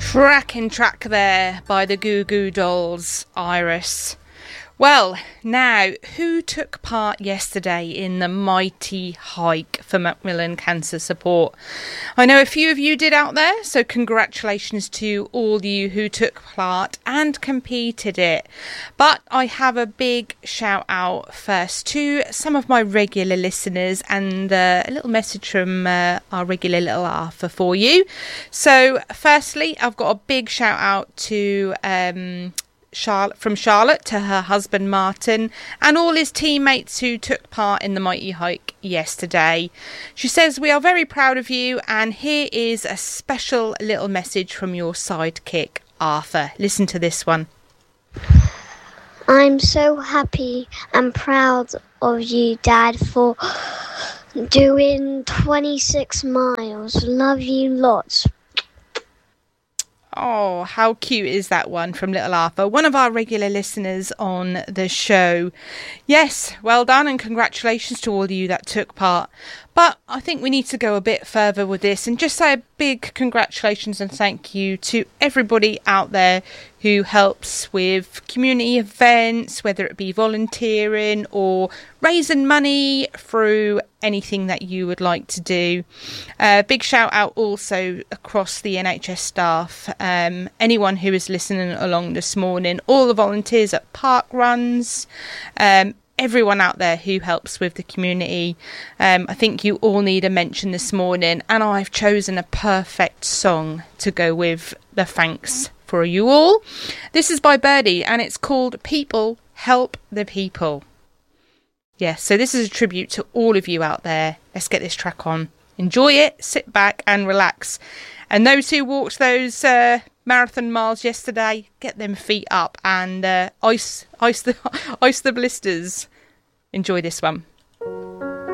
Cracking track there by the Goo Goo Dolls, Iris. Well, now, who took part yesterday in the mighty hike for Macmillan Cancer Support? I know a few of you did out there, so congratulations to all you who took part and competed it. But I have a big shout out first to some of my regular listeners and a little message from our regular little Arthur for you. So, firstly, I've got a big shout out to Charlotte to her husband Martin and all his teammates who took part in the mighty hike yesterday. She says, "We are very proud of you, and here is a special little message from your sidekick Arthur." Listen to this one. "I'm so happy and proud of you, Dad, for doing 26 miles. Love you lots." Oh, how cute is that one from little Arthur, one of our regular listeners on the show. Yes, well done and congratulations to all of you that took part. But I think we need to go a bit further with this and just say a big congratulations and thank you to everybody out there who helps with community events, whether it be volunteering or raising money through anything that you would like to do. Big shout out also across the NHS staff, anyone who is listening along this morning, all the volunteers at park runs, everyone out there who helps with the community. I think you all need a mention this morning, and I've chosen a perfect song to go with the thanks for you all. This is by Birdie and it's called People Help the People. Yeah, so this is a tribute to all of you out there. Let's get this track on. Enjoy it, sit back and relax. And those who walked those marathon miles yesterday, get them feet up and ice the blisters. Enjoy this one.